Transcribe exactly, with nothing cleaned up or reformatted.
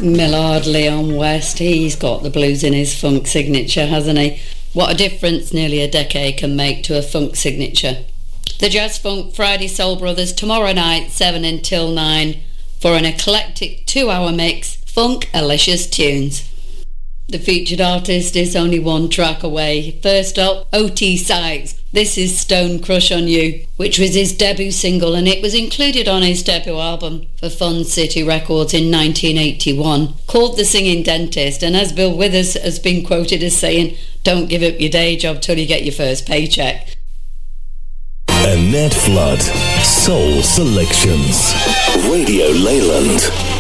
Millard Leon West, he's got the blues in his funk signature, hasn't he? What a difference nearly a decade can make to a funk signature. The Jazz Funk Friday Soul Brothers tomorrow night, seven until nine, for an eclectic two-hour mix, funk-alicious tunes. The featured artist is only one track away. First up, O T Sykes. This is Stone Crush on You, which was his debut single, and it was included on his debut album for Fun City Records in nineteen eighty-one, called The Singing Dentist, and as Bill Withers has been quoted as saying, don't give up your day job till you get your first paycheck. Annette Flood, Soul Selections, Radio Leyland.